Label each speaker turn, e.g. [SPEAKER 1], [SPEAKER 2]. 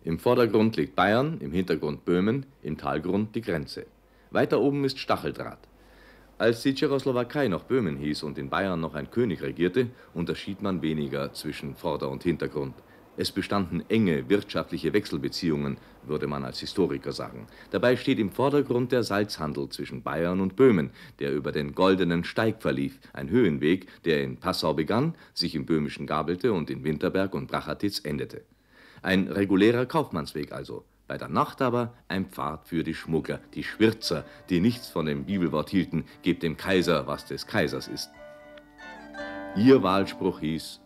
[SPEAKER 1] Im Vordergrund liegt Bayern, im Hintergrund Böhmen, im Talgrund die Grenze. Weiter oben ist Stacheldraht. Als die Tschechoslowakei noch Böhmen hieß und in Bayern noch ein König regierte, unterschied man weniger zwischen Vorder- und Hintergrund. Es bestanden enge wirtschaftliche Wechselbeziehungen, würde man als Historiker sagen. Dabei steht im Vordergrund der Salzhandel zwischen Bayern und Böhmen, der über den Goldenen Steig verlief, ein Höhenweg, der in Passau begann, sich im Böhmischen Gabelte und in Winterberg und Brachatitz endete. Ein regulärer Kaufmannsweg also. Bei der Nacht aber ein Pfad für die Schmuggler, die Schwirzer, die nichts von dem Bibelwort hielten, gebt dem Kaiser, was des Kaisers ist. Ihr Wahlspruch hieß: